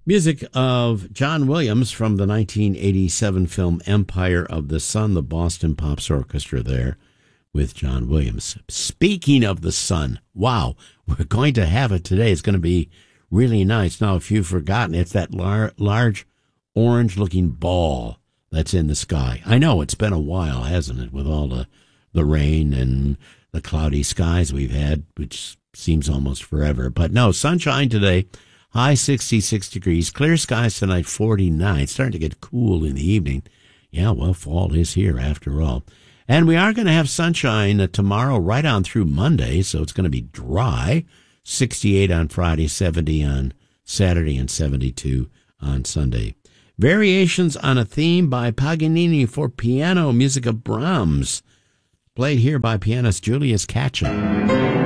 Music of John Williams from the 1987 film Empire of the Sun, the Boston Pops Orchestra there with John Williams. Speaking of the sun, wow, we're going to have it today. It's going to be really nice. Now, if you've forgotten, it's that large orange-looking ball that's in the sky. I know it's been a while, hasn't it, with all the rain and the cloudy skies we've had, which seems almost forever. But no, sunshine today. High 66 degrees. Clear skies tonight, 49. It's starting to get cool in the evening. Yeah, well, fall is here after all. And we are going to have sunshine tomorrow right on through Monday, so it's going to be dry. 68 on Friday, 70 on Saturday, and 72 on Sunday. Variations on a Theme by Paganini for piano, music of Brahms. Played here by pianist Julius Katchen.